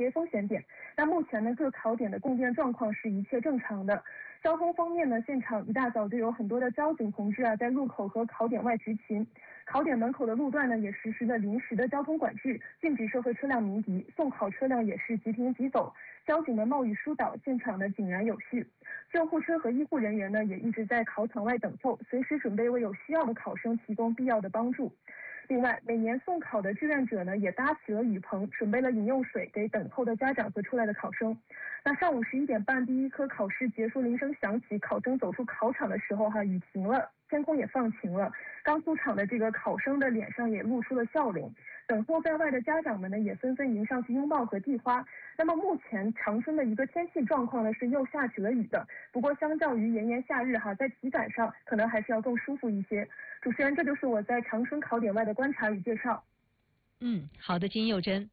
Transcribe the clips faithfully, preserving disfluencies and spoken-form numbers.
些风险点。那目前呢，各考点的供电状况是一切正常的。交通方面呢，现场一大早就有很多的交警同志啊，在路口和考点外执勤。考点门口的路段呢，也实施了临时的交通管制，禁止社会车辆鸣笛，送考车辆也是即停即走。交警们冒雨疏导，现场呢井然有序。救护车和医护人员呢，也一直在考场外等候，随时准备为有需要的考生提供必要的帮助。另外，每年送考的志愿者呢，也搭起了雨棚，准备了饮用水给等候的家长和出来的考生。那上午十一点半，第一科考试结束，铃声响起，考生走出考场的时候，哈，雨停了，天空也放晴了。刚出场的这个考生的脸上也露出了笑容。等候在外的家长们呢，也纷纷迎上去拥抱和递花。那么目前长春的一个天气状况呢，是又下起了雨的。不过相较于炎炎夏日哈，在体感上可能还是要更舒服一些。主持人，这就是我在长春考点外的观察与介绍。 嗯，好的，金佑珍。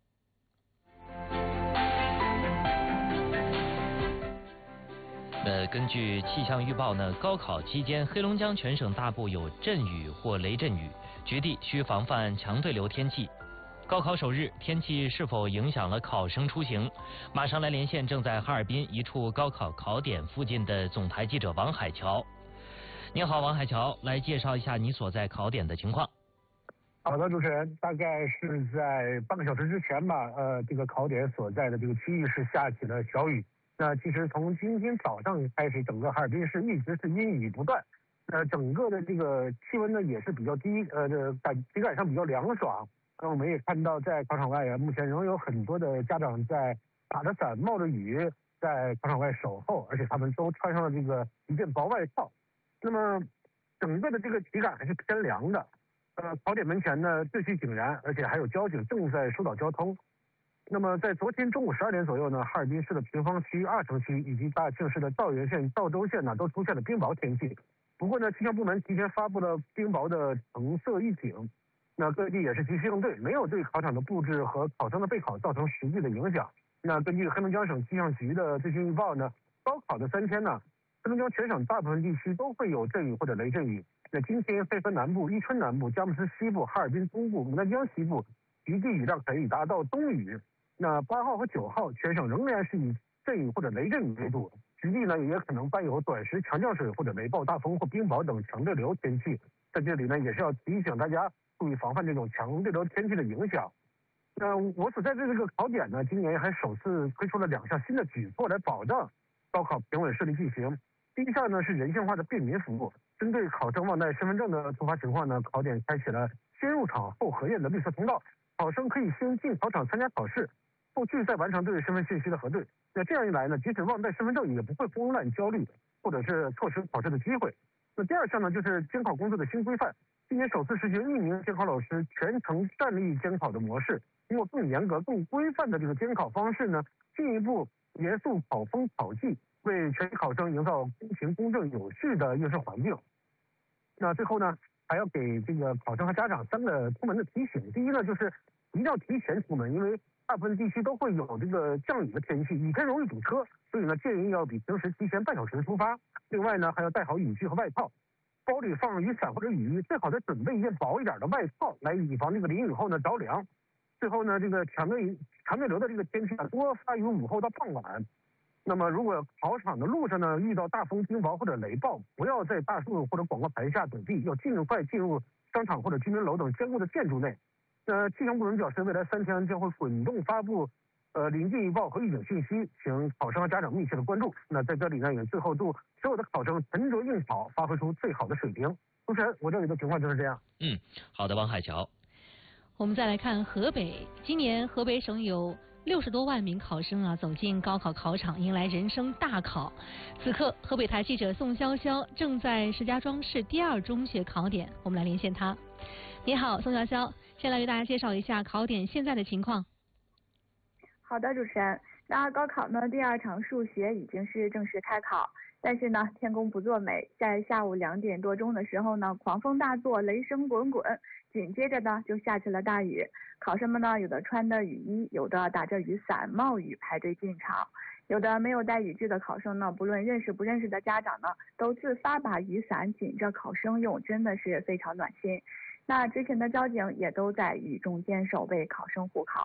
呃，根据气象预报呢，高考期间黑龙江全省大部有阵雨或雷阵雨，局地需防范强对流天气。高考首日，天气是否影响了考生出行？马上来连线正在哈尔滨一处高考考点附近的总台记者王海桥。你好，王海桥，来介绍一下你所在考点的情况。 好的，主持人，大概是在半个小时之前吧，呃，这个考点所在的这个区域是下起了小雨。那其实从今天早上开始，整个哈尔滨市一直是阴雨不断。那整个的这个气温呢也是比较低，呃，这感体感上比较凉爽。那我们也看到，在考场外啊，目前仍有很多的家长在打着伞、冒着雨在考场外守候，而且他们都穿上了这个一件薄外套。那么，整个的这个体感还是偏凉的。呃，考点门前呢秩序井然，而且还有交警正在疏导交通。那么，在昨天中午十二点左右呢，哈尔滨市的平房区、二城区以及大庆市的道源县、道州县呢，都出现了冰雹天气。不过呢，气象部门提前发布了冰雹的橙色预警。那各地也是及时应对，没有对考场的布置和考生的备考造成实际的影响。那根据黑龙江省气象局的最新预报呢，高考的三天呢，黑龙江全省大部分地区都会有阵雨或者雷阵雨。那今天绯芬南部、伊春南部、佳木斯西部、哈尔滨东部、牡丹江西部局地雨量可以达到冬雨。那八号和九号全省仍然是以阵雨或者雷阵雨为主，局地呢也可能伴有短时强降水或者雷暴大风或冰雹等强对流天气。在这里呢，也是要提醒大家注意防范这种强对流天气的影响。那我所在的这个考点呢，今年还首次推出了两项新的举措来保障高考平稳顺利进行。第一项呢是人性化的便民服务，针对考生忘带身份证的突发情况呢，考点开启了先入场后核验的绿色通道，考生可以先进考场参加考试，后续再完成对身份信息的核对。那这样一来呢，即使忘带身份证也不会慌乱焦虑，或者是错失考试的机会。那第二项呢，就是监考工作的新规范。今年首次实行一名监考老师全程站立监考的模式，通过更严格、更规范的这个监考方式呢，进一步严肃考风考纪，为全体考生营造公平、公正、有序的应试环境。那最后呢，还要给这个考生和家长三个出门的提醒。第一呢，就是一定要提前出门，因为大部分地区都会有这个降雨的天气，雨天容易堵车，所以呢，建议要比平时提前半小时出发。另外呢，还要带好雨具和外套，包里放雨伞或者雨衣，最好再准备一件薄一点的外套，来以防这个淋雨后呢着凉。最后呢，这个强对强对流的这个天气啊，多发于午后到傍晚。那么，如果考场的路上呢遇到大风、冰雹或者雷暴，不要在大树或者广告牌下躲避，要尽快进入商场或者居民楼等坚固的建筑内。呃，气象部门表示，未来三天将会滚动发布呃临近预报和预警信息，请考生和家长密切的关注。那在这里呢，也最后祝所有的考生沉着应考，发挥出最好的水平。主持人，我这里的情况就是这样。 嗯，好的，王海桥。 我们再来看河北，今年河北省有六十多万名考生啊走进高考考场，迎来人生大考。此刻，河北台记者宋潇潇正在石家庄市第二中学考点，我们来连线他。你好，宋潇潇，先来为大家介绍一下考点现在的情况。 好的，主持人。那高考呢，第二场数学已经是正式开考，但是呢，天公不作美，在下午两点多钟的时候呢，狂风大作，雷声滚滚，紧接着呢就下起了大雨。考生们呢，有的穿的雨衣，有的打着雨伞冒雨排队进场，有的没有带雨具的考生呢，不论认识不认识的家长呢，都自发把雨伞紧着考生用，真的是非常暖心。那执勤的交警也都在雨中坚守，为考生护考。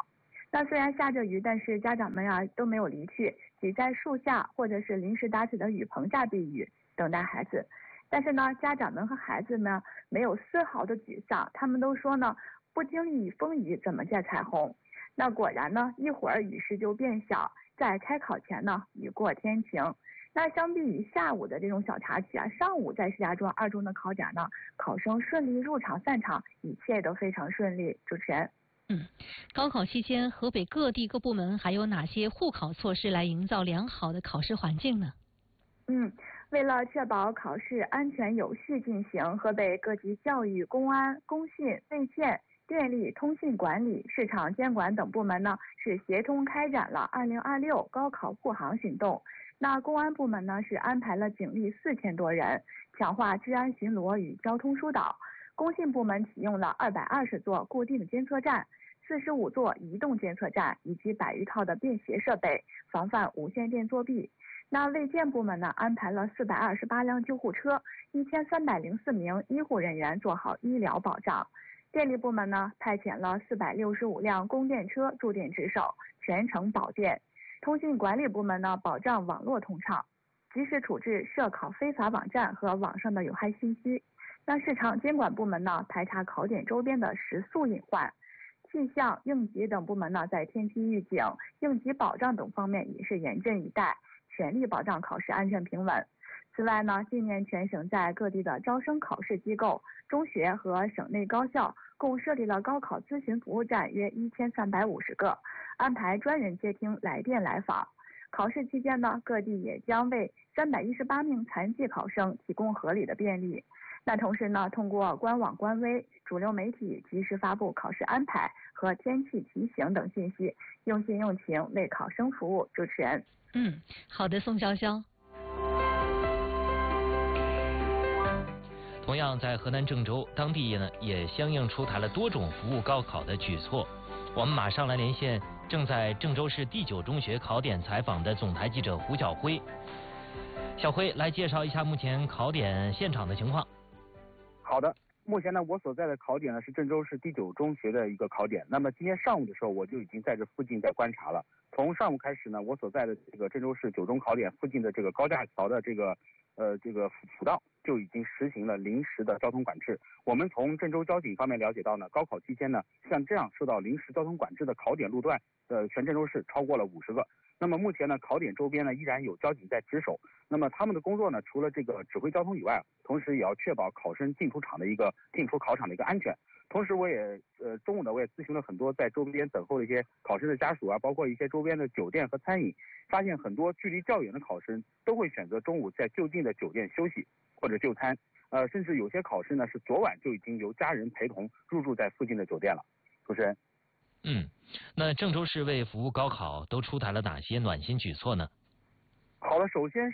那虽然下着雨，但是家长们呀都没有离去，挤在树下或者是临时搭起的雨棚下避雨，等待孩子。但是呢，家长们和孩子们没有丝毫的沮丧，他们都说呢，不经历风雨怎么见彩虹？那果然呢，一会儿雨势就变小，在开考前呢，雨过天晴。那相比于下午的这种小插曲啊，上午在石家庄二中的考点呢，考生顺利入场散场，一切都非常顺利。主持人。 嗯，高考期间，河北各地各部门还有哪些护考措施来营造良好的考试环境呢？ 嗯，为了确保考试安全有序进行，河北各级教育、公安、工信、卫健、电力、通信管理、市场监管等部门呢，是协同开展了二零二六高考护航行动。那公安部门呢，是安排了警力四千多人，强化治安巡逻与交通疏导。工信部门启用了二百二十座固定监测站、四十五座移动监测站以及百余套的便携设备，防范无线电作弊。那卫健部门呢，安排了四百二十八辆救护车，一千三百零四名医护人员做好医疗保障。电力部门呢，派遣了四百六十五辆供电车驻店值守，全程保电。通信管理部门呢，保障网络通畅，及时处置涉考非法网站和网上的有害信息。那市场监管部门呢，排查考点周边的食宿隐患。气象、应急等部门呢，在天气预警、应急保障等方面也是严阵以待，全力保障考试安全平稳。此外呢，今年全省在各地的招生考试机构、中学和省内高校共设立了高考咨询服务站约一千三百五十个，安排专人接听来电来访。考试期间呢，各地也将为三百一十八名残疾考生提供合理的便利。那同时呢，通过官网、官微、主流媒体及时发布考试安排和天气提醒等信息，用心用情为考生服务。主持人。 嗯，好的，宋潇潇。 同样在河南郑州，当地呢也相应出台了多种服务高考的举措。我们马上来连线正在郑州市第九中学考点采访的总台记者胡晓辉。小辉来介绍一下目前考点现场的情况。 好的，目前呢，我所在的考点呢是郑州市第九中学的一个考点。那么今天上午的时候，我就已经在这附近在观察了。从上午开始呢，我所在的这个郑州市九中考点附近的这个高架桥的这个呃这个辅道就已经实行了临时的交通管制。我们从郑州交警方面了解到呢，高考期间呢，像这样受到临时交通管制的考点路段，呃，全郑州市超过了五十个。那么目前呢，考点周边呢依然有交警在值守。那么他们的工作呢，除了这个指挥交通以外，同时也要确保考生进出场的一个进出考场的一个安全。同时，我也呃中午呢，我也咨询了很多在周边等候的一些考生的家属啊，包括一些周边的酒店和餐饮，发现很多距离较远的考生都会选择中午在就近的酒店休息或者就餐。呃，甚至有些考生呢是昨晚就已经由家人陪同入住在附近的酒店了。主持人。 嗯，那郑州市为服务高考都出台了哪些暖心举措呢？ 好了，首先